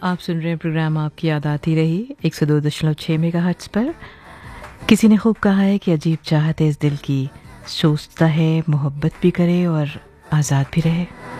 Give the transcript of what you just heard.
आप सुन रहे हैं प्रोग्राम आपकी याद आती रही 102.6 मेगाहर्ट्ज़ पर। किसी ने खूब कहा है कि अजीब चाहत है इस दिल की, सोचता है मोहब्बत भी करे और आज़ाद भी रहे।